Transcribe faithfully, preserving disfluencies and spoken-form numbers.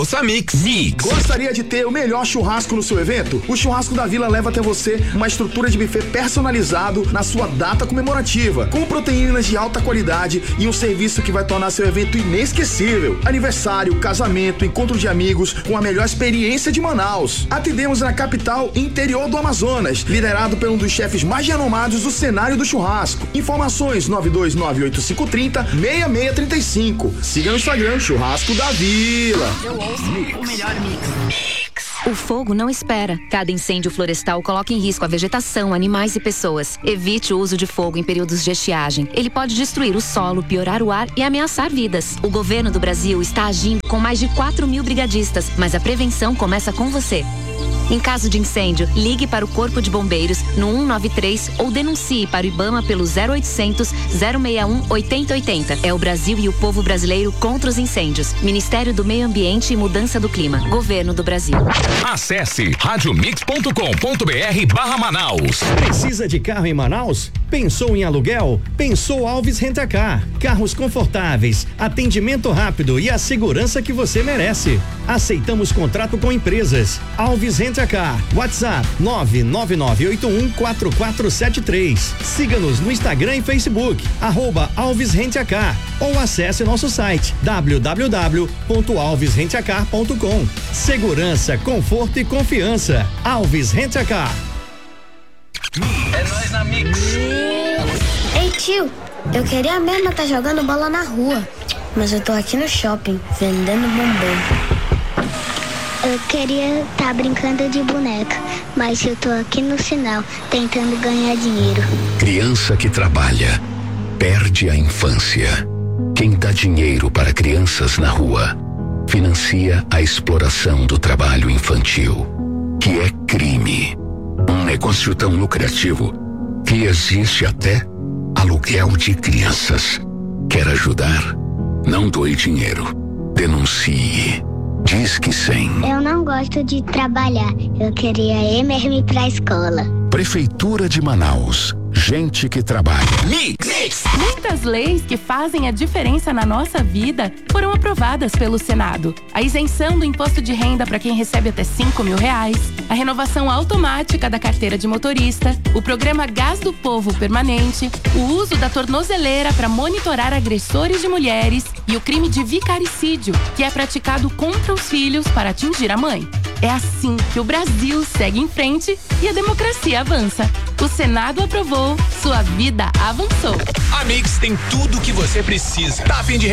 Ouça Mix. Mix. Gostaria de ter o melhor churrasco no seu evento? O Churrasco da Vila leva até você uma estrutura de buffet personalizado na sua data comemorativa, com proteínas de alta qualidade e um serviço que vai tornar seu evento inesquecível. Aniversário, casamento, encontro de amigos com a melhor experiência de Manaus. Atendemos na capital e interior do Amazonas, liderado por um dos chefes mais renomados do cenário do churrasco. Informações nove dois nove oito cinco três zero seis seis três cinco. Siga no Instagram Churrasco da Vila. Eu ouço o melhor mix. O fogo não espera. Cada incêndio florestal coloca em risco a vegetação, animais e pessoas. Evite o uso de fogo em períodos de estiagem. Ele pode destruir o solo, piorar o ar e ameaçar vidas. O governo do Brasil está agindo com mais de quatro mil brigadistas, mas a prevenção começa com você. Em caso de incêndio, ligue para o Corpo de Bombeiros no um nove três ou denuncie para o IBAMA pelo zero oitocentos, zero seis um, oitenta oitenta. É o Brasil e o povo brasileiro contra os incêndios. Ministério do Meio Ambiente e Mudança do Clima. Governo do Brasil. Acesse radiomix ponto com ponto br barra Manaus. Precisa de carro em Manaus? Pensou em aluguel? Pensou Alves Rentacar. Carros confortáveis, atendimento rápido e a segurança que você merece. Aceitamos contrato com empresas. Alves Rentacar. WhatsApp nove nove nove oito um quatro quatro sete três. Siga-nos no Instagram e Facebook, arroba Alves Rentacar, ou acesse nosso site w w w ponto alves rentacar ponto com. Segurança, conforto e confiança. Alves Rentacar. É nóis na Mix. Ei, tio, eu queria mesmo estar jogando bola na rua, mas eu tô aqui no shopping, vendendo bombom. Eu queria estar brincando de boneca, mas eu tô aqui no sinal, tentando ganhar dinheiro. Criança que trabalha, perde a infância. Quem dá dinheiro para crianças na rua, financia a exploração do trabalho infantil, que é crime. Um negócio tão lucrativo que existe até aluguel de crianças. Quer ajudar? Não doe dinheiro. Denuncie. Diz que sim. Eu não gosto de trabalhar. Eu queria ir mesmo ir pra escola. Prefeitura de Manaus. Gente que trabalha. Mix. Mix. Muitas leis que fazem a diferença na nossa vida foram aprovadas pelo Senado. A isenção do imposto de renda para quem recebe até cinco mil reais, a renovação automática da carteira de motorista, o programa Gás do Povo permanente, o uso da tornozeleira para monitorar agressores de mulheres e o crime de vicaricídio, que é praticado contra os filhos para atingir a mãe. É assim que o Brasil segue em frente e a democracia avança. O Senado aprovou, sua vida avançou. A Mix tem tudo o que você precisa. Tá a fim de